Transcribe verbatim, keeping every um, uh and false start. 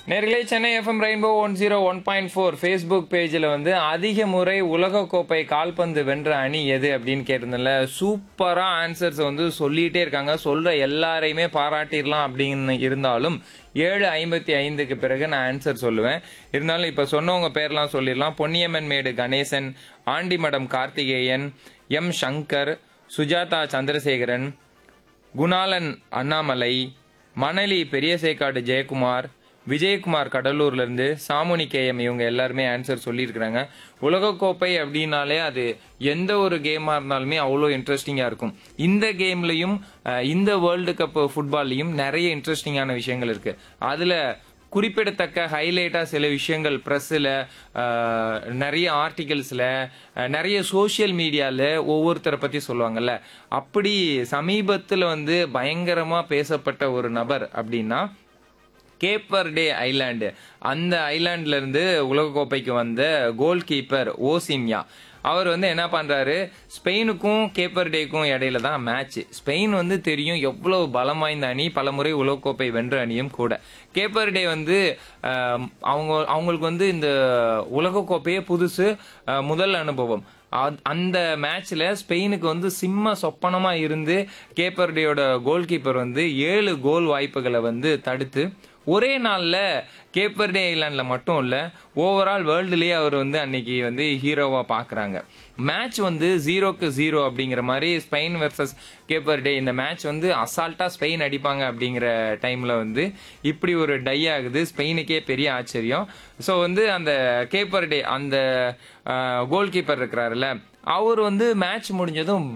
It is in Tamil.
நேர்களே Chennai FM rainbow one zero one point four Facebook பேஜில் வந்து அதிக முறை உலகக்கோப்பை கால்பந்து வென்ற அணி எது அப்படின்னு கேட்டிருந்தல சூப்பராக ஆன்சர்ஸ் வந்து சொல்லிகிட்டே இருக்காங்க. சொல்கிற எல்லாரையுமே பாராட்டிடலாம் அப்படின்னு இருந்தாலும் ஏழு ஐம்பத்தி ஐந்துக்கு பிறகு நான் ஆன்சர் சொல்லுவேன். இருந்தாலும் இப்போ சொன்னவங்க பேர்லாம் சொல்லிடலாம். பொன்னியம்மன் மேடு கணேசன், ஆண்டிமடம் கார்த்திகேயன், எம் சங்கர், சுஜாதா சந்திரசேகரன், குணாலன் அண்ணாமலை, மணலி பெரியசேக்காடு ஜெயக்குமார், விஜயகுமார் கடலூர்ல இருந்து, சாமுனி கேஎம், இவங்க எல்லாருமே ஆன்சர் சொல்லியிருக்கிறாங்க. உலகக்கோப்பை அப்படின்னாலே அது எந்த ஒரு கேமா இருந்தாலுமே அவ்வளோ இன்ட்ரெஸ்டிங்கா இருக்கும். இந்த கேம்லயும் இந்த வேர்ல்டு கப் ஃபுட்பால்லையும் நிறைய இன்ட்ரெஸ்டிங்கான விஷயங்கள் இருக்கு. அதுல குறிப்பிடத்தக்க ஹைலைட்டா சில விஷயங்கள் பிரஸ்ல, நிறைய ஆர்டிகல்ஸ்ல, நிறைய சோசியல் மீடியால ஒவ்வொருத்தரை பத்தி சொல்லுவாங்கல்ல. அப்படி சமீபத்துல வந்து பயங்கரமா பேசப்பட்ட ஒரு நபர் அப்படின்னா கேப்பர்டே ஐலாண்டு. அந்த ஐலாண்ட்ல இருந்து உலகக்கோப்பைக்கு வந்த கோல் கீப்பர் ஓசின்யா அவர் வந்து என்ன பண்றாரு, ஸ்பெயினுக்கும் கேப்பர்டேக்கும் இடையில தான் மேட்ச். ஸ்பெயின் வந்து தெரியும் எவ்வளவு பலம் வாய்ந்த அணி, பல முறை உலகக்கோப்பை வென்ற அணியும் கூட. கேப்பர்டே வந்து அவங்க அவங்களுக்கு வந்து இந்த உலகக்கோப்பையே புதுசு, முதல் அனுபவம். அந்த மேட்ச்ல ஸ்பெயினுக்கு வந்து சிம்ம சொப்பனமா இருந்து கேப்பர்டேயோட கோல் கீப்பர் வந்து ஏழு கோல் வாய்ப்புகளை வந்து தடுத்து ஒரே நாள்ல கேப்பர்டே ஐலாண்ட்ல மட்டும் இல்ல, ஓவரால் வேர்ல்டுலயே அவர் வந்து அன்னைக்கு வந்து ஹீரோவா பாக்குறாங்க. மேட்ச் வந்து ஜீரோக்கு ஜீரோ அப்படிங்கிற மாதிரி ஸ்பெயின் வெர்சஸ் கேப்பர்டே. இந்த மேட்ச் வந்து அசால்ட்டா ஸ்பெயின் அடிப்பாங்க அப்படிங்கிற டைம்ல வந்து இப்படி ஒரு டை ஆகுது. ஸ்பெயினுக்கே பெரிய ஆச்சரியம். ஸோ வந்து அந்த கேப்பர்டே அந்த கோல் கீப்பர் இருக்கிறாருல்ல, அவர் வந்து மேட்ச் முடிஞ்சதும்